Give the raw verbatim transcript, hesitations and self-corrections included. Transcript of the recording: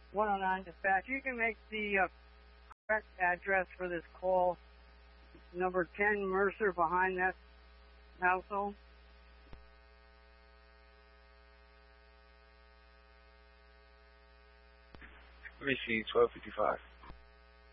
one oh nine dispatch. You can make the uh, correct address for this call. Number ten Mercer behind that household. Let me see, twelve fifty-five.